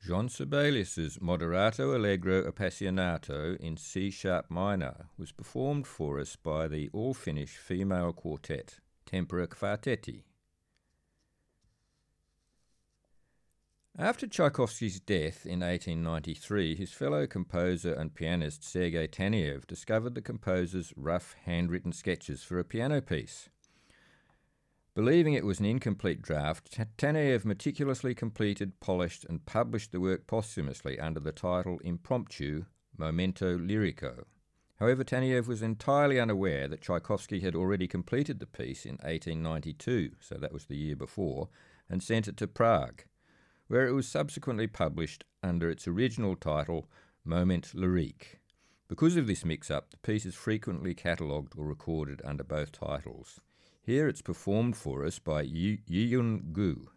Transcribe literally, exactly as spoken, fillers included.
Jean Sibelius's Moderato Allegro Appassionato in C-sharp minor was performed for us by the all-Finnish female quartet, Tempera Quartetti. After Tchaikovsky's death in eighteen ninety-three, his fellow composer and pianist Sergei Taneyev discovered the composer's rough handwritten sketches for a piano piece. Believing it was an incomplete draft, Taneyev meticulously completed, polished and published the work posthumously under the title Impromptu Momento Lirico. However, Taneyev was entirely unaware that Tchaikovsky had already completed the piece in eighteen ninety-two, so that was the year before, and sent it to Prague, where it was subsequently published under its original title, Moment Lyrique. Because of this mix-up, the piece is frequently catalogued or recorded under both titles. Here it's performed for us by Yi Yun Gu.